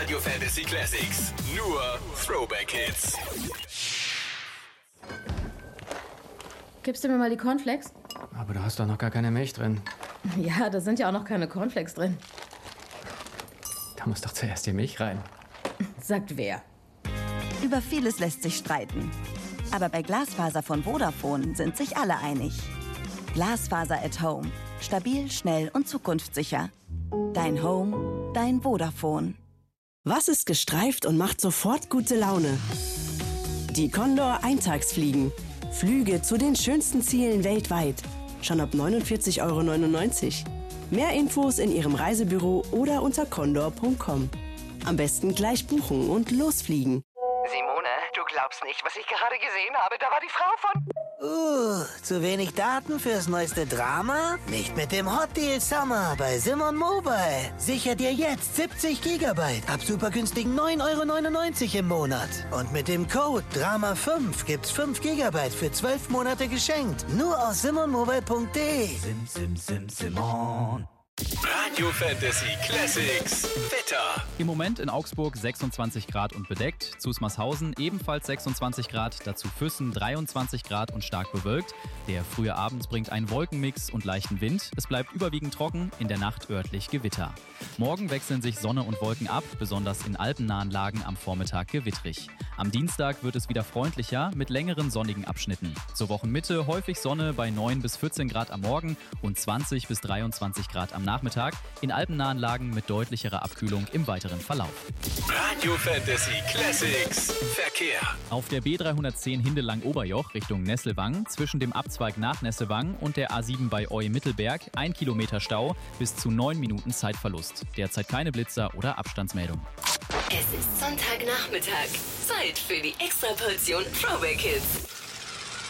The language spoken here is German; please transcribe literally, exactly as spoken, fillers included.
Radio Fantasy Classics. Nur Throwback Hits. Gibst du mir mal die Cornflakes? Aber du hast doch noch gar keine Milch drin. Ja, da sind ja auch noch keine Cornflakes drin. Da muss doch zuerst die Milch rein. Sagt wer? Über vieles lässt sich streiten. Aber bei Glasfaser von Vodafone sind sich alle einig. Glasfaser at Home. Stabil, schnell und zukunftssicher. Dein Home, dein Vodafone. Was ist gestreift und macht sofort gute Laune? Die Condor Eintagsfliegen. Flüge zu den schönsten Zielen weltweit. Schon ab neunundvierzig Euro neunundneunzig. Mehr Infos in Ihrem Reisebüro oder unter condor punkt com. Am besten gleich buchen und losfliegen. Simone, du glaubst nicht, was ich gerade gesehen habe. Da war die Frau von... Uh, zu wenig Daten fürs neueste Drama? Nicht mit dem Hot Deal Summer bei Simon Mobile. Sicher dir jetzt siebzig Gigabyte ab super günstigen neun Euro neunundneunzig im Monat. Und mit dem Code Drama fünf gibt's fünf Gigabyte für zwölf Monate geschenkt. Nur aus simon mobile punkt de. Sim, sim, sim, Simon. Radio Fantasy Classics Wetter. Im Moment in Augsburg sechsundzwanzig Grad und bedeckt, Zusmarshausen ebenfalls sechsundzwanzig Grad, dazu Füssen dreiundzwanzig Grad und stark bewölkt. Der frühe Abend bringt einen Wolkenmix und leichten Wind. Es bleibt überwiegend trocken, in der Nacht örtlich Gewitter. Morgen wechseln sich Sonne und Wolken ab, besonders in alpennahen Lagen am Vormittag gewittrig. Am Dienstag wird es wieder freundlicher mit längeren sonnigen Abschnitten. Zur Wochenmitte häufig Sonne bei neun bis vierzehn Grad am Morgen und zwanzig bis dreiundzwanzig Grad am Nachmittag. In alpennahen Lagen mit deutlicherer Abkühlung im weiteren Verlauf. Radio Fantasy Classics Verkehr. Auf der B dreihundertzehn Hindelang-Oberjoch Richtung Nesselwang zwischen dem Abzweig nach Nesselwang und der A sieben bei Eu-Mittelberg ein Kilometer Stau bis zu neun Minuten Zeitverlust. Derzeit keine Blitzer oder Abstandsmeldung. Es ist Sonntagnachmittag. Zeit für die Extraportion Throwback Hits.